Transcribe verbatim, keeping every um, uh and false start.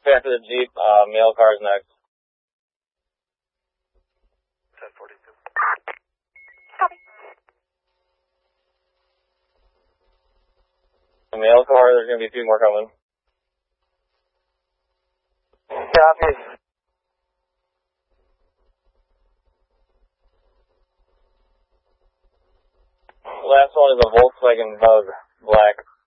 after the Jeep, uh, mail cars next. ten forty-two. Copy. The mail car, there's going to be a few more coming. Copy. Last one is a Volkswagen Bug, black.